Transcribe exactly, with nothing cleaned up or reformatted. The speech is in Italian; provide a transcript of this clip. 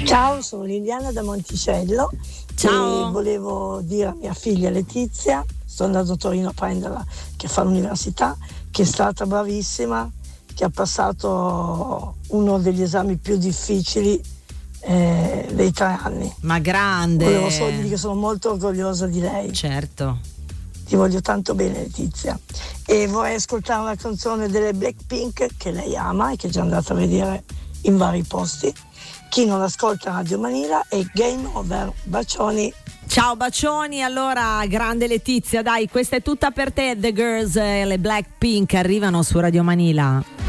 Ciao, sono Liliana da Monticello. Ciao. E volevo dire a mia figlia Letizia, sto andando a Torino a prenderla, che fa l'università, che è stata bravissima, che ha passato uno degli esami più difficili eh, dei tre anni. Ma grande. Volevo solo dire che sono molto orgogliosa di lei. Certo. Ti voglio tanto bene, Letizia. E vorrei ascoltare una canzone delle Blackpink che lei ama e che è già andata a vedere in vari posti. Chi non ascolta Radio Manila è Game Over. Bacioni. Ciao bacioni, allora grande Letizia, dai, questa è tutta per te. The Girls e le Blackpink arrivano su Radio Manila.